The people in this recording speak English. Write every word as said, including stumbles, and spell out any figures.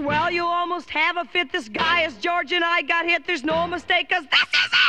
Well, you almost have a fit. This guy is George and I got hit. There's no mistake, cause this is it!